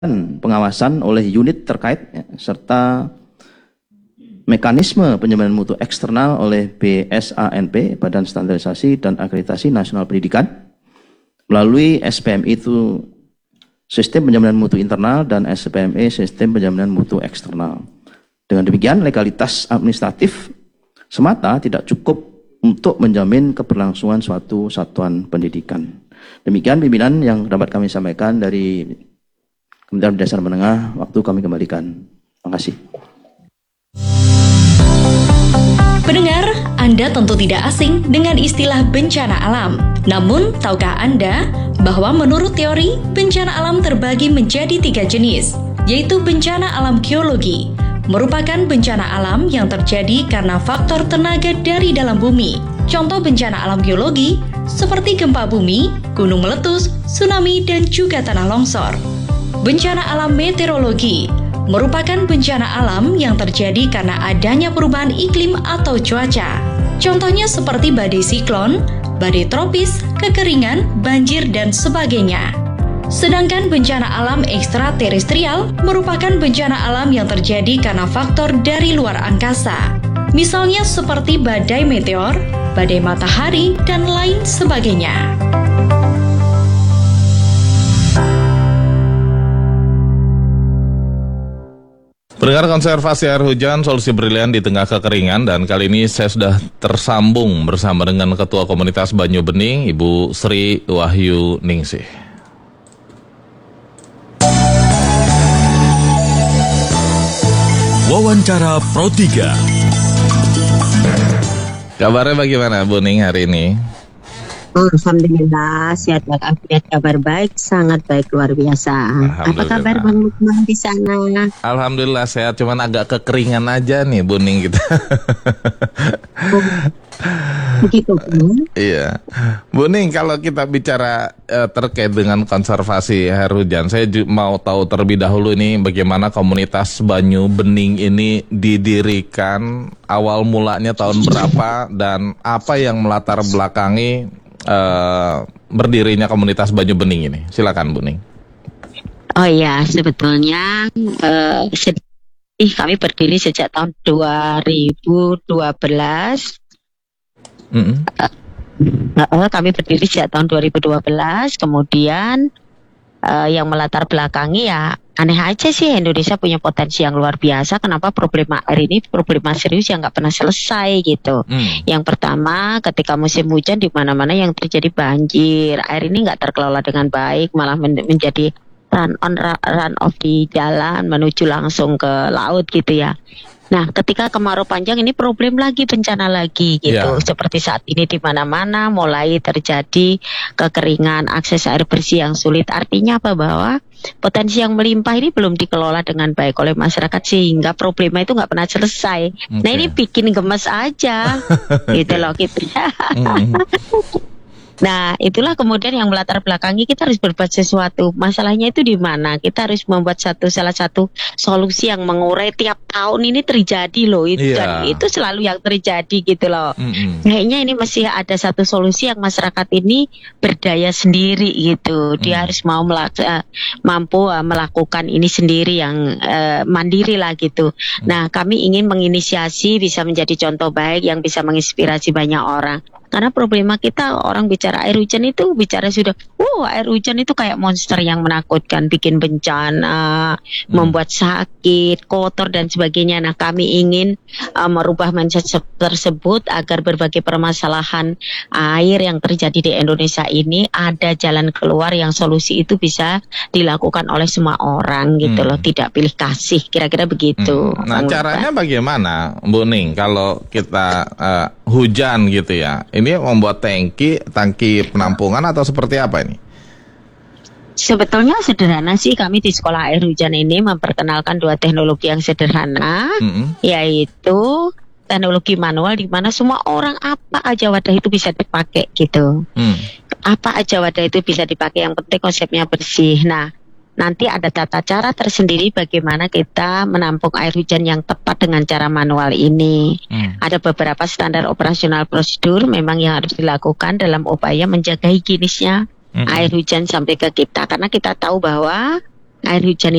pengawasan oleh unit terkait ya, serta mekanisme penjaminan mutu eksternal oleh BSANP, Badan Standarisasi dan Akreditasi Nasional Pendidikan, melalui SPMI itu sistem penjaminan mutu internal dan SPME sistem penjaminan mutu eksternal. Dengan demikian legalitas administratif semata tidak cukup untuk menjamin keberlangsungan suatu satuan pendidikan. Demikian pimpinan yang dapat kami sampaikan dari Kementerian Pendidikan Menengah. Waktu kami kembalikan. Terima kasih. Pendengar, Anda tentu tidak asing dengan istilah bencana alam. Namun, tahukah Anda bahwa menurut teori, bencana alam terbagi menjadi 3 jenis, yaitu bencana alam geologi, merupakan bencana alam yang terjadi karena faktor tenaga dari dalam bumi. Contoh bencana alam geologi seperti gempa bumi, gunung meletus, tsunami, dan juga tanah longsor. Bencana alam meteorologi merupakan bencana alam yang terjadi karena adanya perubahan iklim atau cuaca. Contohnya seperti badai siklon, badai tropis, kekeringan, banjir, dan sebagainya. Sedangkan bencana alam ekstraterestrial merupakan bencana alam yang terjadi karena faktor dari luar angkasa. Misalnya seperti badai meteor, badai matahari, dan lain sebagainya. Pendengar konservasi air hujan, solusi brilian di tengah kekeringan, dan kali ini saya sudah tersambung bersama dengan Ketua Komunitas Banyu Bening, Ibu Sri Wahyu Ningsih. Wawancara Pro 3. Kabarnya bagaimana Bu Ning hari ini? Alhamdulillah, sehat walafiat, kabar baik, sangat baik, luar biasa. Apa kabar Bang Lukman di sana? Alhamdulillah sehat, cuman agak kekeringan aja nih Bu Ning kita. Begitu Bu? Iya, Bu Ning, kalau kita bicara terkait dengan konservasi air hujan, saya mau tahu terlebih dahulu nih bagaimana komunitas Banyu Bening ini didirikan, awal mulanya tahun berapa, dan apa yang melatar belakangi berdirinya komunitas Banyu Bening ini. Silakan Bu Ning. Oh iya, sebetulnya kami berdiri sejak tahun 2012. Kami berdiri sejak tahun 2012. Kemudian yang melatar belakangi ya aneh aja sih, Indonesia punya potensi yang luar biasa. Kenapa problema air ini problema serius yang nggak pernah selesai gitu. Yang pertama, ketika musim hujan di mana-mana yang terjadi banjir, air ini nggak terkelola dengan baik, malah menjadi run off di jalan menuju langsung ke laut gitu ya. Nah, ketika kemarau panjang ini problem lagi, bencana lagi gitu. Seperti saat ini di mana-mana mulai terjadi kekeringan, akses air bersih yang sulit. Artinya apa? Bahwa potensi yang melimpah ini belum dikelola dengan baik oleh masyarakat sehingga problema itu nggak pernah selesai. Nah, ini bikin gemes aja, gitu loh gitu ya. Nah, itulah kemudian yang melatar belakangi kita harus berbuat sesuatu. Masalahnya itu di mana? Kita harus membuat salah satu solusi yang mengurai tiap tahun ini terjadi loh. Dan itu selalu yang terjadi gitu loh. Kayaknya ini masih ada satu solusi yang masyarakat ini berdaya sendiri gitu. Dia harus mampu melakukan ini sendiri yang mandiri lah gitu. Nah, kami ingin menginisiasi bisa menjadi contoh baik yang bisa menginspirasi banyak orang. Karena problema kita, orang bicara air hujan itu bicara sudah, air hujan itu kayak monster yang menakutkan, bikin bencana, membuat sakit, kotor dan sebagainya. Nah, kami ingin merubah mindset tersebut agar berbagai permasalahan air yang terjadi di Indonesia ini ada jalan keluar yang solusi itu bisa dilakukan oleh semua orang gitu loh, tidak pilih kasih, kira-kira begitu. Nah, caranya bagaimana Bu Ning kalau kita hujan gitu ya? Ini membuat tangki penampungan atau seperti apa ini? Sebetulnya sederhana sih, kami di sekolah air hujan ini memperkenalkan 2 teknologi yang sederhana, yaitu teknologi manual di mana semua orang apa aja wadah itu bisa dipakai gitu. Apa aja wadah itu bisa dipakai, yang penting konsepnya bersih. Nah, nanti ada tata cara tersendiri bagaimana kita menampung air hujan yang tepat dengan cara manual ini. Ada beberapa standar operasional prosedur memang yang harus dilakukan dalam upaya menjaga higienisnya air hujan sampai ke kita. Karena kita tahu bahwa air hujan